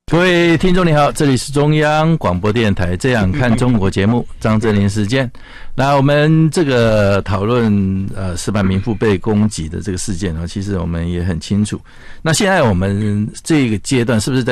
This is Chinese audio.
各位听众你好，这里是中央广播电台这样看中国节目，张正霖时间。那我们这个讨论石板民妇被攻击的这个事件其实我们也很清楚。那现在我们这个阶段是不是在